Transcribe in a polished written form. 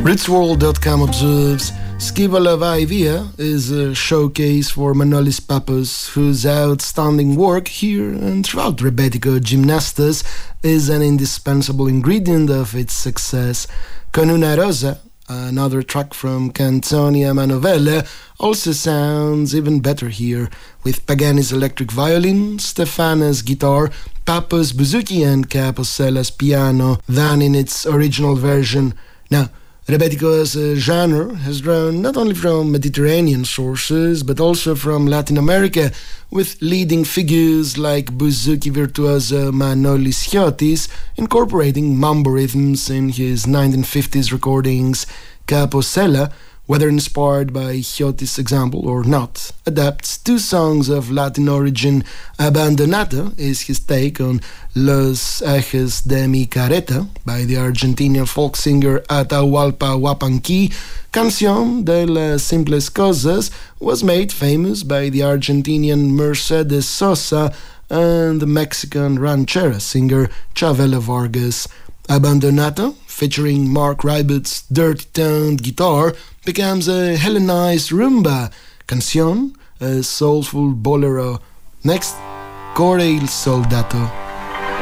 Rootsworld.com observes, Schivola Vai Via is a showcase for Manolis Pappas, whose outstanding work here and throughout Rebetiko Gymnastas is an indispensable ingredient of its success. Con una rosa, another track from Canzoni a Manovelle, also sounds even better here, with Pagani's electric violin, Stefana's guitar, Pappas' bouzouki and Caposella's piano than in its original version. Now, Rebetiko as a genre has drawn not only from Mediterranean sources, but also from Latin America, with leading figures like bouzouki virtuoso Manolis Chiotis incorporating mambo rhythms in his 1950s recordings. Caposella, whether inspired by Chiotis' example or not, adapts two songs of Latin origin. Abandonado is his take on Los Ejes de mi Careta by the Argentinian folk singer Atahualpa Huapanqui. Canción de las Simples Cosas was made famous by the Argentinian Mercedes Sosa and the Mexican ranchera singer Chavela Vargas. Abandonado, featuring Mark Ribott's dirty-toned guitar, becomes a Hellenized rumba. Canción, a soulful bolero. Next, Corre il Soldato.